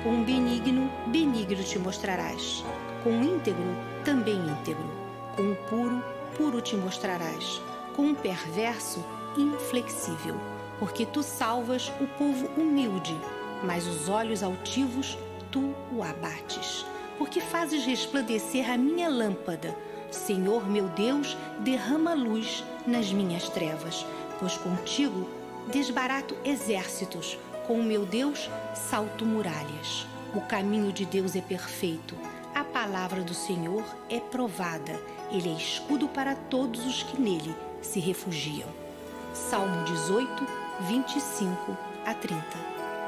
Com um benigno, benigno te mostrarás. Com um íntegro, também íntegro. Com um puro, puro te mostrarás. Com um perverso, inflexível. Porque tu salvas o povo humilde, mas os olhos altivos tu o abates. Porque fazes resplandecer a minha lâmpada. Senhor meu Deus, derrama luz nas minhas trevas, pois contigo desbarato exércitos, com o meu Deus salto muralhas. O caminho de Deus é perfeito, a palavra do Senhor é provada, ele é escudo para todos os que nele se refugiam. Salmo 18, 25 a 30.